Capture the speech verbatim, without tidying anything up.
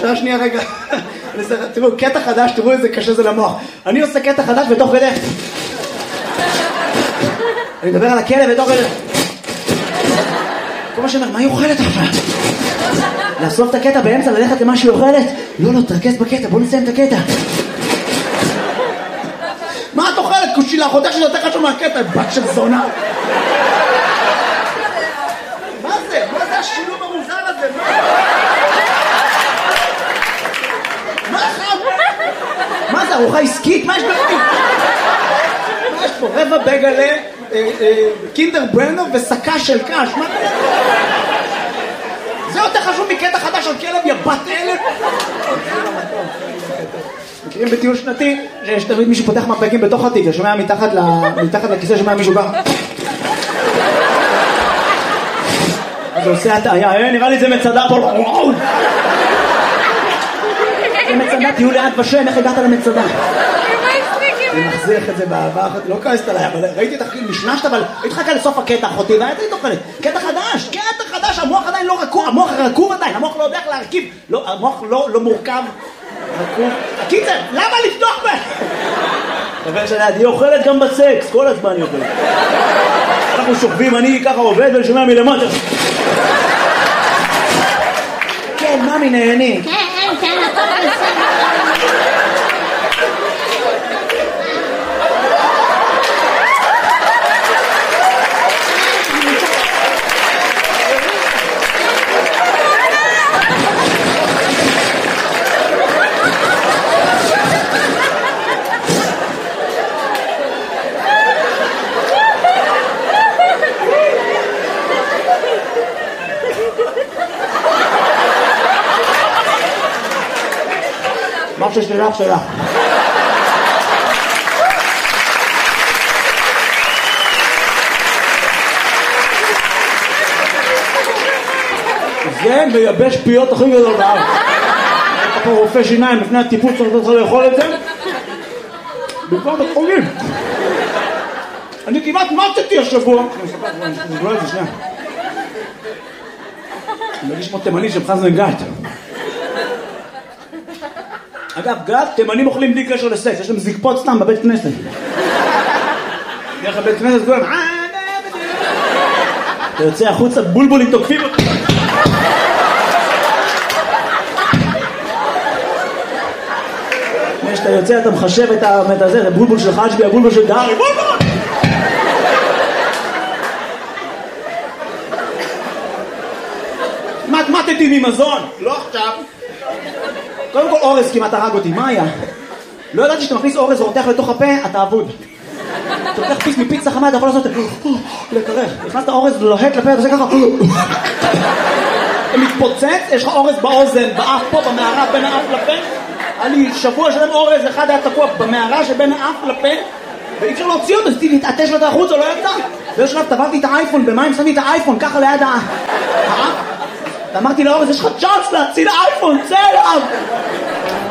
אפשר שנייה רגע. תראו, קטע חדש, תראו איזה קשה זה למוח. אני עושה קטע חדש בתוך כדי. אני מדבר על הכלב בתוך כדי. כל מה שאומר, מה היא אוכלת עכשיו? לאסוף את הקטע באמצע, ללכת למה שהיא אוכלת? לא, לא, תרכז בקטע, בוא נסיים את הקטע. מה את אוכלת? קושילה, חודש שזה יותר חשוב מהקטע, בת של זונה. מה זה? מה זה השילוב המוזר הזה? מה חם? מה זה, ארוחה עסקית? מה יש בפנים? מה יש פה? רבע בגלה, קינדר ברנר וסקה של קש. מה זה? זה יותר חשוב מקטע חדש על כלב, יא בת אלף. מכירים בטיול שנתי, שיש תמיד מישהו פותח מפקים בתוך התיק, ששומע מתחת לכיסא, שומע מישהו בא. אז הוא עושה הטעיה, נראה לי זה מצדה פה. זה מצדה, תהיו לאט ושם, איך הגעת למצדה? אני מחזיך את זה באהבה, לא כעסת עליי, אבל ראיתי את הכי משנשת, אבל הייתי חכה לסוף הקטע אחותי, והייתי תוכלת, קטע חדש, קטע חדש, המוח עדיין לא רקוב, המוח רקוב עדיין, המוח לא יודע איך להרכיב, המוח לא מורכב, רקוב. הקיצר, למה לפתוח בה? חבר שלי, אני אוכלת גם בסקס, כל הזמן אני אוכלת. אנחנו שוכבים, אני ככה עובד ואני שומע מלמטה. כן, ממי נהני. כן, כן, הכל בסדר. מה ששלך שלך. זה מייבש פיות הכי גדול בארץ. אתה פה רופא שיניים לפני הטיפוס צריך לך לאכול את זה? במקום בחולים. אני כמעט מתתי השבוע. אני אספר את זה שנייה. אני מרגיש כמו תימני של חזן גת. אגב, גת, תימנים אוכלים בלי קשר לסקס, יש להם זקפות סתם בבית כנסת. נראה לך בית כנסת כולם, אתה יוצא החוצה, בולבולים תוקפים אותי. כשאתה יוצא אתה מחשב את הזה, זה בולבול של חג'בי, הבולבול של דארי, בולבול! מתמטתי ממזון, לא עכשיו. קודם כל אורז כמעט הרג אותי, מה היה? לא ידעתי שאתה מכניס אורז ורותח לתוך הפה, אתה אבוד. אתה לוקח פיס מפיצה חמה, אתה יכול לעשות את זה, לקרח. נכנסת אורז לוהט לפה, אתה עושה ככה. אתה מתפוצץ, יש לך אורז באוזן, באף פה, במערה, בין האף לפה. היה לי שבוע שלם אורז, אחד היה תקוע במערה שבין האף לפה, ואי אפשר להוציא אותו, אז תתעטש לו את החוץ, או לא ידע. באיזשהו שלב טבעתי את האייפון, במים שמתי את האייפון, ככה ליד האף. ואמרתי לאורז, יש לך צ'אנס להציל האייפון, צא אליו!